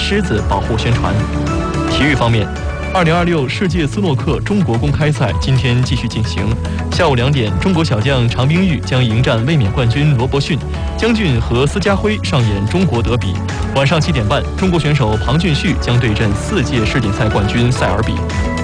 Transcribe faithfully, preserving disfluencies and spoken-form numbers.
狮子保护宣传。体育方面，二零二六世界斯诺克中国公开赛今天继续进行。下午两点，中国小将常冰玉将迎战卫冕冠军罗伯逊，姜俊和司家辉上演中国德比。晚上七点半，中国选手庞俊旭将对阵四届世锦赛冠军塞尔比。